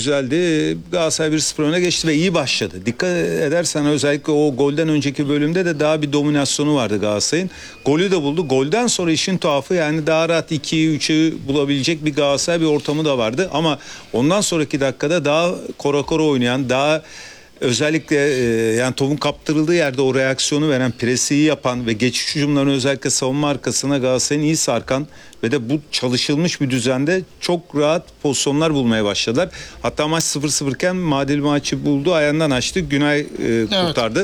güzeldi. Galatasaray 1-0 öne geçti ve iyi başladı. Dikkat edersen özellikle o golden önceki bölümde de daha bir dominasyonu vardı Galatasaray'ın. Golü de buldu. Golden sonra işin tuhafı, yani daha rahat 2'yi 3'ü bulabilecek bir Galatasaray bir ortamı da vardı. Ama ondan sonraki dakikada daha kora kora oynayan, daha özellikle yani topun kaptırıldığı yerde o reaksiyonu veren, presiyi yapan ve geçiş hücumlarını özellikle savunma arkasına Galatasaray'ın iyi sarkan ve de bu çalışılmış bir düzende çok rahat pozisyonlar bulmaya başladılar. Hatta maç 0-0 iken Madil maçı buldu, ayağından açtı. Günay kurtardı.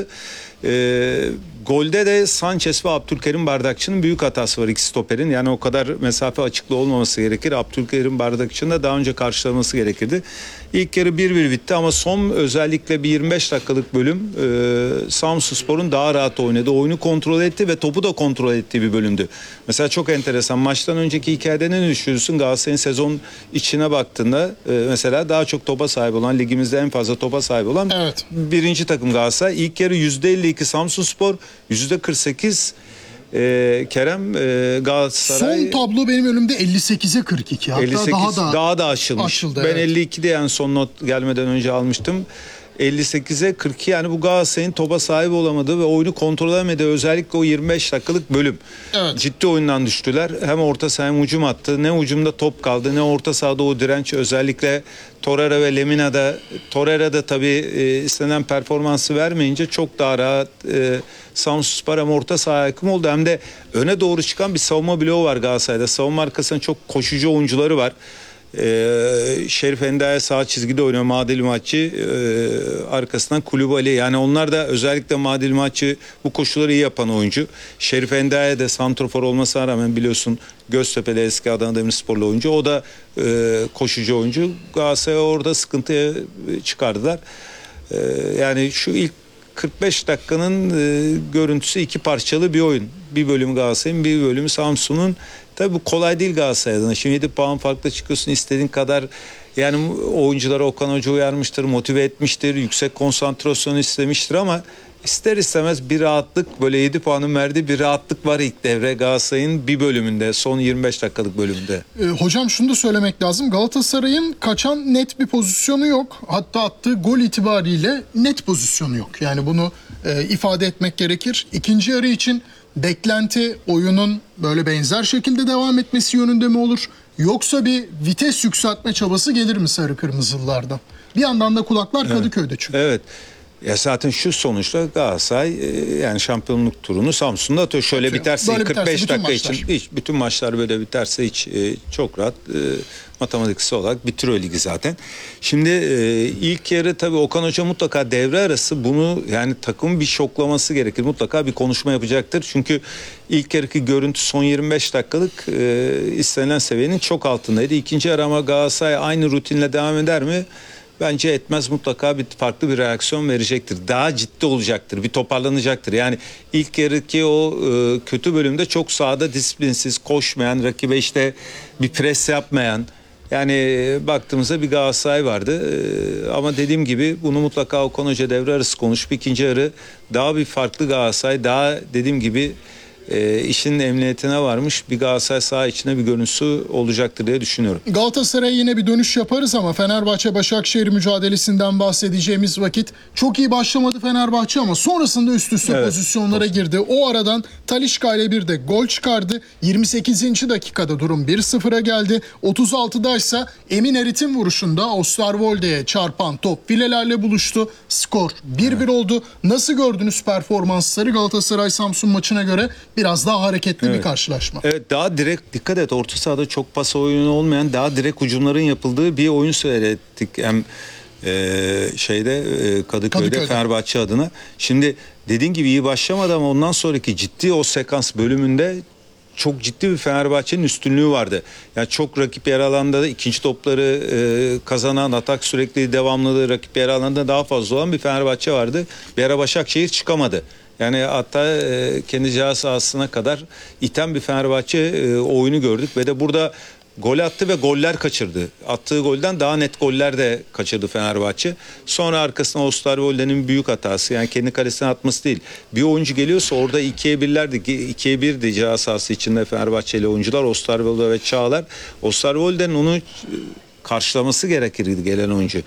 Golde de Sanchez ve Abdülkerim Bardakçı'nın büyük hatası var, iki stoperin. Yani o kadar mesafe açıklığı olmaması gerekir. Abdülkerim Bardakçı'nın da daha önce karşılaması gerekirdi. İlk yarı 1-1 bitti ama son özellikle bir 25 dakikalık bölüm Samsunspor'un daha rahat oynadı. Oyunu kontrol etti ve topu da kontrol ettiği bir bölümdü. Mesela çok enteresan, maçtan önceki hikayede ne düşünüyorsun? Galatasaray'ın sezon içine baktığında mesela daha çok topa sahip olan, ligimizde en fazla topa sahip olan birinci takım Galatasaray. İlk yarı %52 Samsunspor, %48 Kerem Galatasaray. Son tablo benim önümde 58'e 42. Hatta 58 daha da aşılmış. Ben evet. 52'de yani son not gelmeden önce almıştım. 58'e 42, yani bu Galatasaray'ın topa sahip olamadığı ve oyunu kontrol edemediği özellikle o 25 dakikalık bölüm. Evet. Ciddi oyundan düştüler. Hem orta saha hem hücum attı. Ne hücumda top kaldı ne orta sahada o direnç, özellikle Torreira ve Lemina'da. Torreira'da tabii istenen performansı vermeyince çok daha rahat Samsunspor hem orta saha hakim oldu hem de öne doğru çıkan bir savunma bloğu var Galatasaray'da. Savunma arkasında çok koşucu oyuncuları var. Şerif Endiaye sağ çizgide oynuyor, Madil maçı arkasından Kulübali, yani onlar da özellikle Madil maçı bu koşuları iyi yapan oyuncu. Şerif Endiaye de santrofor olmasına rağmen biliyorsun Göztepe'de eski Adana Demirsporlu oyuncu, o da koşucu oyuncu. Galatasaray'ı orada sıkıntıya çıkardılar. Yani şu ilk 45 dakikanın görüntüsü iki parçalı bir oyun. Bir bölümü Galatasaray'ın, bir bölümü Samsun'un. Tabii bu kolay değil Galatasaray adına. Şimdi 7 puan farklı çıkıyorsun, istediğin kadar yani oyuncuları Okan Hoca uyarmıştır, motive etmiştir, yüksek konsantrasyon istemiştir ama ister istemez bir rahatlık, böyle 7 puanın verdiği bir rahatlık var ilk devre Galatasaray'ın bir bölümünde, son 25 dakikalık bölümünde. Hocam şunu da söylemek lazım. Galatasaray'ın kaçan net bir pozisyonu yok. Hatta attığı gol itibariyle net pozisyonu yok. Yani bunu ifade etmek gerekir. İkinci yarı için beklenti oyunun böyle benzer şekilde devam etmesi yönünde mi olur? Yoksa bir vites yükseltme çabası gelir mi sarı kırmızılılardan? Bir yandan da kulaklar Kadıköy'de çünkü. Evet. Ya zaten şu sonuçta Galatasaray yani şampiyonluk turunu Samsun'da atıyor. Şöyle biterse böyle 45 dakika maçlar. için hiç, bütün maçlar böyle biterse hiç çok rahat matematiksel olarak bitiriyor ligi zaten. Şimdi ilk yarı tabii Okan Hoca mutlaka devre arası bunu, yani takımın bir şoklaması gerekir. Mutlaka bir konuşma yapacaktır. Çünkü ilk yarıki görüntü son 25 dakikalık istenilen seviyenin çok altındaydı. İkinci yarı ama Galatasaray aynı rutinle devam eder mi? Bence etmez, mutlaka bir farklı bir reaksiyon verecektir. Daha ciddi olacaktır, bir toparlanacaktır. Yani ilk yarıki o kötü bölümde çok sahada disiplinsiz, koşmayan, rakibe işte bir pres yapmayan, yani baktığımızda bir Galatasaray vardı. Ama dediğim gibi bunu mutlaka Okan Hoca devre arası konuşup ikinci yarı daha bir farklı Galatasaray, daha dediğim gibi işin emniyetine varmış bir Galatasaray saha içine bir görüntüsü olacaktır diye düşünüyorum. Galatasaray'a yine bir dönüş yaparız ama Fenerbahçe-Başakşehir mücadelesinden bahsedeceğimiz vakit çok iyi başlamadı Fenerbahçe ama sonrasında üst üste pozisyonlara girdi. O aradan Talisca ile bir de gol çıkardı. 28. dakikada durum 1-0'a geldi. 36'da ise Emin Erit'in vuruşunda Osterwolde'ye çarpan top filelerle buluştu. Skor 1-1 oldu. Nasıl gördünüz performansları Galatasaray-Samsun maçına göre? Biraz daha hareketli bir karşılaşma. Evet, daha direkt, dikkat et, orta sahada çok pas oyunu olmayan daha direkt hücumların yapıldığı bir oyun seyrettik. Hem Kadıköy'de Fenerbahçe adına. Şimdi dediğin gibi iyi başlamadı ama ondan sonraki ciddi o sekans bölümünde çok ciddi bir Fenerbahçe'nin üstünlüğü vardı. Yani çok rakip yer alanda da ikinci topları kazanan, atak sürekli devamlılığı rakip yer alanda daha fazla olan bir Fenerbahçe vardı. Bir ara Başakşehir çıkamadı. Yani hatta kendi ceza sahasına kadar iten bir Fenerbahçe oyunu gördük ve de burada gol attı ve goller kaçırdı. Attığı golden daha net goller de kaçırdı Fenerbahçe. Sonra arkasına Osterwolde'nin büyük hatası, yani kendi kalesine atması değil. Bir oyuncu geliyorsa orada 2'ye 1'lerdi. 2'ye 1'di ceza sahası içinde Fenerbahçeli oyuncular, Osterwolde ve Çağlar. Osterwolde'nin onu karşılaması gerekirdi gelen oyuncu.